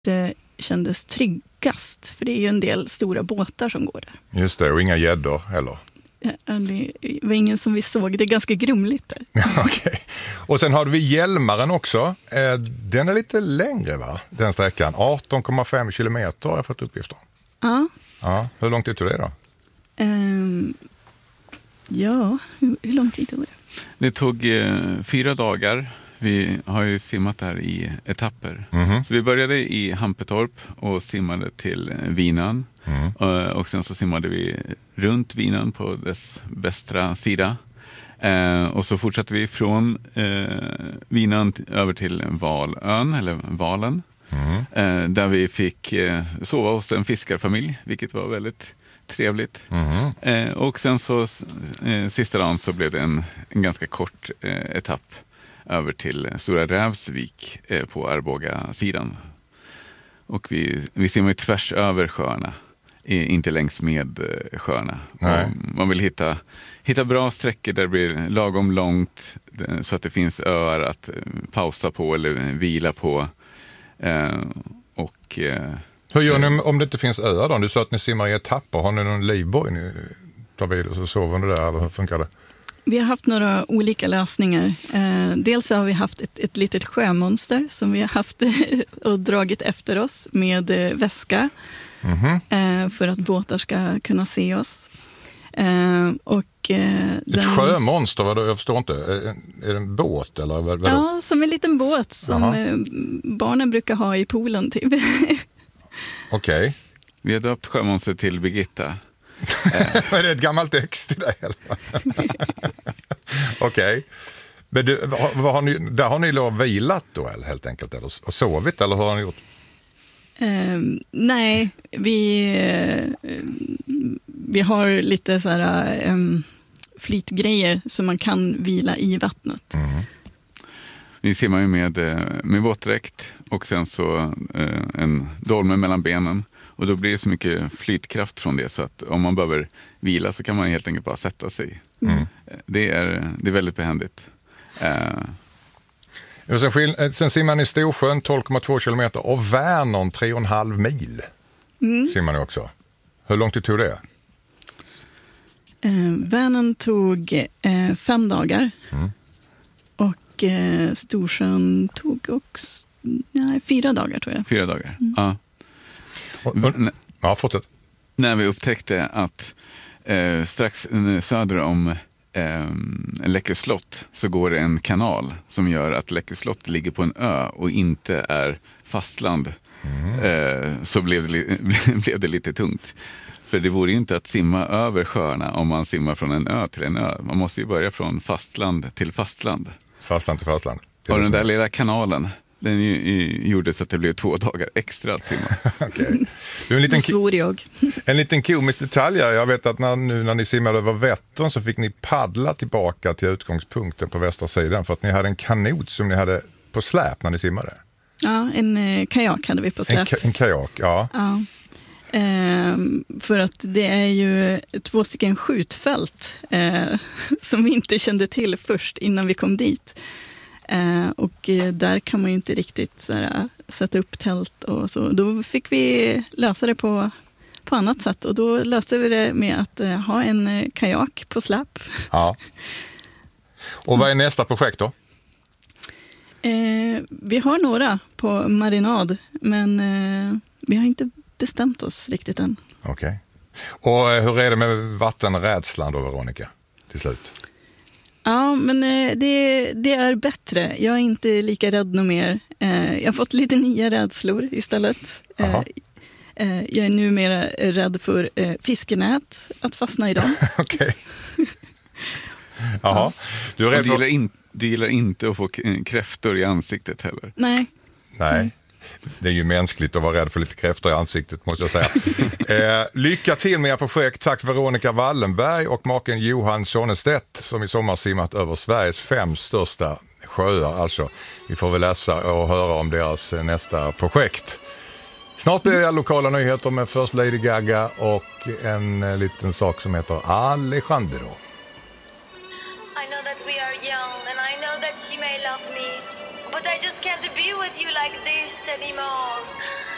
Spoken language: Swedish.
det kändes tryggast. För det är ju en del stora båtar som går där. Just det, och inga gäddor heller. Det var ingen som vi såg. Det är ganska grumligt där. Okej. Och sen har vi Hjälmaren också. Den är lite längre, va? Den sträckan. 18,5 kilometer har jag fått uppgifter. Ja. Hur lång tid tog det då? Hur lång tid tog det? Det tog 4 dagar. Vi har ju simmat där i etapper. Så vi började i Hampetorp och simmade till Vinan. Och sen så simmade vi runt Vinan på dess västra sida. Och så fortsatte vi från Vinan över till Valön, eller Valen. Där vi fick sova hos en fiskarfamilj, vilket var väldigt trevligt. Och sen så sista dagen så blev det en ganska kort etapp över till Stora Rävsvik på Arboga-sidan. Och vi simmar ju tvärs över sjöarna, inte längs med sjöarna. Man vill hitta bra sträckor där det blir lagom långt så att det finns öar att pausa på eller vila på. Hur gör ni om det inte finns öar då? Du sa att ni simmar i etapper. Har ni någon livboj ni tar vid och så sover ni där? Eller hur funkar det? Vi har haft några olika lösningar. Dels har vi haft ett litet sjömonster som vi har haft och dragit efter oss med väska för att båtar ska kunna se oss. Ett sjömonster, jag förstår inte. Är det en båt? Eller vad? Ja, som en liten båt som barnen brukar ha i poolen typ. Okej. Vi har döpt sjömonster till Birgitta. Är det ett gammalt ex till dig? Okej. Men där har ni lov vilat då helt enkelt? Eller, och sovit, eller hur har ni gjort? Nej, vi har lite så här flytgrejer så man kan vila i vattnet. Vi simmar ju med våtdräkt och sen så en dolme mellan benen. Och då blir det så mycket flytkraft från det så att om man behöver vila så kan man helt enkelt bara sätta sig. Det är väldigt behändigt. Sen simmar ni Storsjön 12,2 kilometer och Vänern 3,5 mil. Simmar ni också. Hur långt det tog det? Vänern tog 5 dagar. Och Storsjön tog också 4 dagar tror jag. 4 dagar, ja. Ja, fortsätt. När vi upptäckte att strax söder om Läckö slott så går det en kanal som gör att Läckö slott ligger på en ö och inte är fastland, så blev det lite tungt. För det vore ju inte att simma över sjöarna om man simmar från en ö till en ö. Man måste ju börja från fastland till fastland. Fastland till fastland. Och den där lilla kanalen, den gjorde så att det blev 2 dagar extra att simma. Okej. En liten komisk detalj. Jag vet att när ni simmade över Vättern så fick ni paddla tillbaka till utgångspunkten på västra sidan för att ni hade en kanot som ni hade på släp när ni simmade. Ja, en kajak hade vi på släp. En kajak, ja. För att det är ju 2 stycken skjutfält som vi inte kände till först innan vi kom dit. Och där kan man ju inte riktigt sätta upp tält och så. Då fick vi lösa det på annat sätt. Och då löste vi det med att ha en kajak på släp. Ja. Och vad är nästa projekt då? Vi har några på marinad. Men vi har inte bestämt oss riktigt än. Okej. Och hur är det med vattenrädslan då, Veronica, till slut? Ja, men det är bättre. Jag är inte lika rädd nog mer. Jag har fått lite nya rädslor istället. Jag är numera rädd för fiskenät, att fastna i dem. Okej. Jaha. Du är rädd för... Du gillar inte att få kräftor i ansiktet heller? Nej. Det är ju mänskligt att vara rädd för lite kräftor i ansiktet, måste jag säga. Lycka till med era projekt. Tack Veronica Wallenberg och maken Johan Sonnestedt som i sommar simmat över Sveriges 5 största sjöar. Alltså, vi får väl läsa och höra om deras nästa projekt. Snart blir det lokala nyheter med först Lady Gaga och en liten sak som heter Alejandro. I know that we are young and I know that you may love me, but I just can't be with you like this anymore.